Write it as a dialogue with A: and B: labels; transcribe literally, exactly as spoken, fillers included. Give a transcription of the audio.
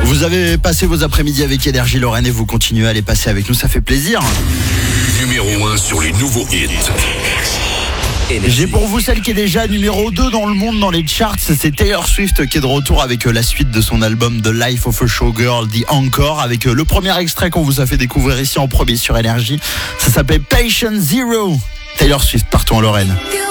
A: Vous avez passé vos après-midi avec Énergie Lorraine et vous continuez à les passer avec nous, ça fait plaisir.
B: Numéro un sur les nouveaux hits.
A: J'ai pour vous celle qui est déjà numéro deux dans le monde dans les charts, c'est Taylor Swift qui est de retour avec la suite de son album The Life of a Showgirl, The Encore, avec le premier extrait qu'on vous a fait découvrir ici en premier sur Énergie. Ça s'appelle Patient Zero. Taylor Swift partout en Lorraine.